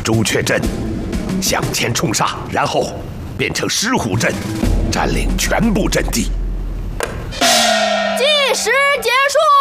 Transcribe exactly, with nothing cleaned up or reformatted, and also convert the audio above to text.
朱雀阵，向前冲杀，然后变成狮虎阵，占领全部阵地。 计时结束。